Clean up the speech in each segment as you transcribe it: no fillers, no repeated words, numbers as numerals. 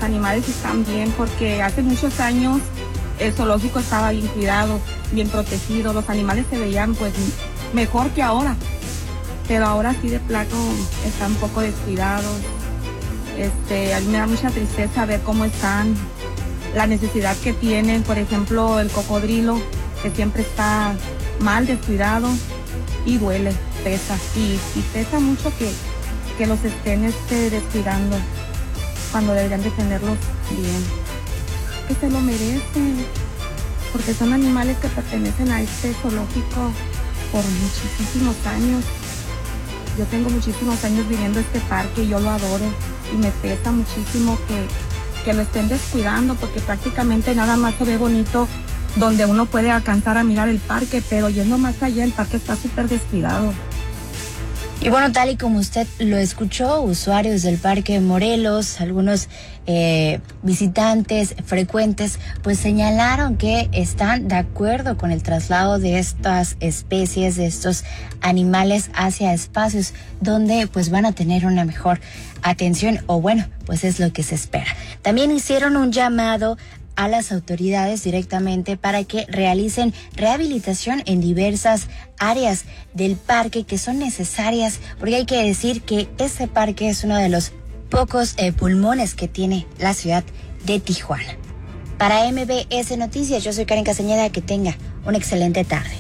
animales están bien, porque hace muchos años el zoológico estaba bien cuidado, bien protegido, los animales se veían pues mejor que ahora, pero ahora sí de plano están un poco descuidados. A mí me da mucha tristeza ver cómo están, la necesidad que tienen, por ejemplo, el cocodrilo, que siempre está mal, descuidado, y duele, pesa, y pesa mucho que los estén descuidando, cuando deberían de tenerlos bien, que se lo merecen, porque son animales que pertenecen a este zoológico por muchísimos años. Yo tengo muchísimos años viviendo este parque y yo lo adoro, y me pesa muchísimo que lo estén descuidando, porque prácticamente nada más se ve bonito donde uno puede alcanzar a mirar el parque, pero yendo más allá el parque está súper descuidado. Y bueno, tal y como usted lo escuchó, usuarios del Parque Morelos, algunos visitantes frecuentes, pues señalaron que están de acuerdo con el traslado de estas especies, de estos animales hacia espacios donde pues van a tener una mejor atención, o bueno, pues es lo que se espera. También hicieron un llamado a las autoridades directamente para que realicen rehabilitación en diversas áreas del parque que son necesarias, porque hay que decir que este parque es uno de los pocos pulmones que tiene la ciudad de Tijuana. Para MBS Noticias, yo soy Karen Castañeda, que tenga una excelente tarde.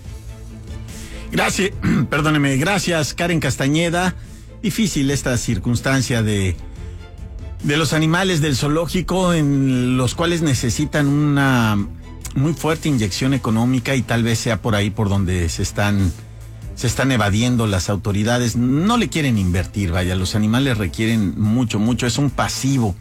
Gracias Karen Castañeda. Difícil esta circunstancia de los animales del zoológico, en los cuales necesitan una muy fuerte inyección económica, y tal vez sea por ahí por donde se están evadiendo las autoridades. No le quieren invertir, vaya, los animales requieren mucho, es un pasivo.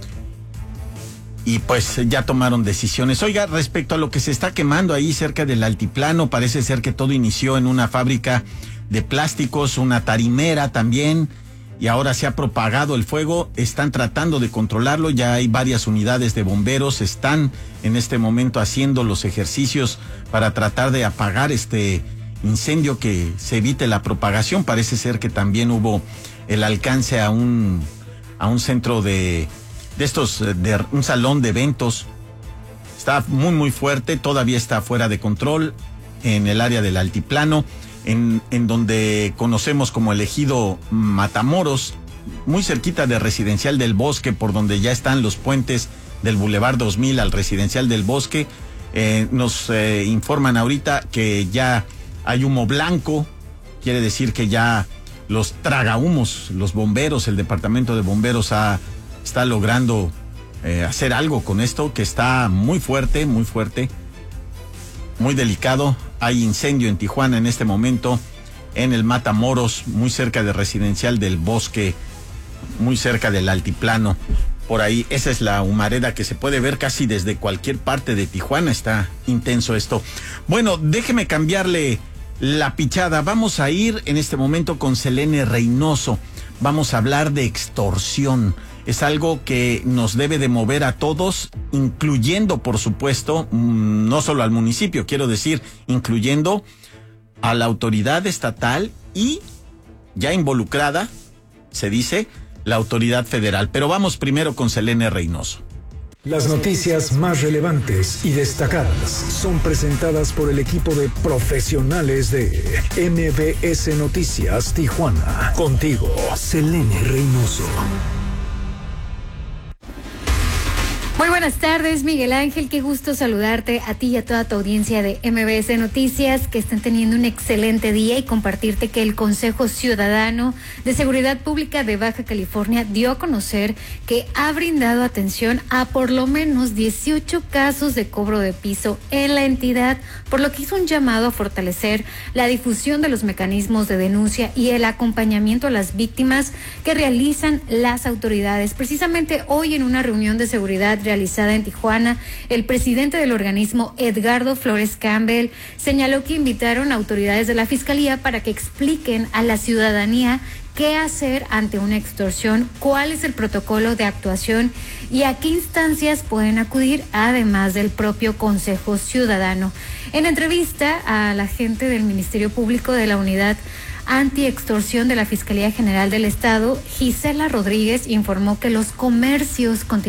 Y pues ya tomaron decisiones. Oiga, respecto a lo que se está quemando ahí cerca del altiplano, parece ser que todo inició en una fábrica de plásticos, una tarimera también, y ahora se ha propagado el fuego. Están tratando de controlarlo, ya hay varias unidades de bomberos, están en este momento haciendo los ejercicios para tratar de apagar este incendio, que se evite la propagación. Parece ser que también hubo el alcance a un centro de un salón de eventos. Está muy fuerte, todavía está fuera de control en el área del altiplano, en donde conocemos como el ejido Matamoros, muy cerquita de Residencial del Bosque, por donde ya están los puentes del Boulevard 2000 al Residencial del Bosque. Nos informan ahorita que ya hay humo blanco, quiere decir que ya los tragahumos, los bomberos, el departamento de bomberos está logrando hacer algo con esto, que está muy fuerte, muy delicado. Hay incendio en Tijuana en este momento, en el Matamoros, muy cerca de Residencial del Bosque, muy cerca del altiplano. Por ahí, esa es la humareda que se puede ver casi desde cualquier parte de Tijuana. Está intenso esto. Bueno, déjeme cambiarle la pichada. Vamos a ir en este momento con Selene Reynoso. Vamos a hablar de extorsión. Es algo que nos debe de mover a todos, incluyendo, por supuesto, no solo al municipio, quiero decir, incluyendo a la autoridad estatal y ya involucrada, se dice, la autoridad federal. Pero vamos primero con Selene Reynoso. Las noticias más relevantes y destacadas son presentadas por el equipo de profesionales de MBS Noticias Tijuana. Contigo, Selene Reynoso. Muy buenas tardes, Miguel Ángel, qué gusto saludarte a ti y a toda tu audiencia de MBS Noticias, que estén teniendo un excelente día, y compartirte que el Consejo Ciudadano de Seguridad Pública de Baja California dio a conocer que ha brindado atención a por lo menos 18 casos de cobro de piso en la entidad, por lo que hizo un llamado a fortalecer la difusión de los mecanismos de denuncia y el acompañamiento a las víctimas que realizan las autoridades. Precisamente hoy, en una reunión de seguridad realizada en Tijuana, el presidente del organismo, Edgardo Flores Campbell, señaló que invitaron a autoridades de la Fiscalía para que expliquen a la ciudadanía qué hacer ante una extorsión, cuál es el protocolo de actuación y a qué instancias pueden acudir, además del propio Consejo Ciudadano. En entrevista a la gente del Ministerio Público de la Unidad Antiextorsión de la Fiscalía General del Estado, Gisela Rodríguez informó que los comercios